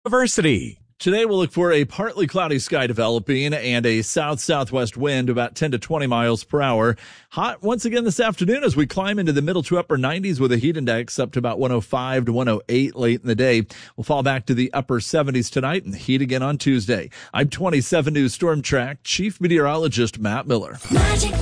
University. Today we'll look for a partly cloudy sky developing and a south-southwest wind about 10 to 20 miles per hour. Hot once again this afternoon as we climb into the middle to upper 90s with a heat index up to about 105 to 108 late in the day. We'll fall back to the upper 70s tonight and heat again on Tuesday. I'm 27 News Storm Track Chief Meteorologist Matt Miller.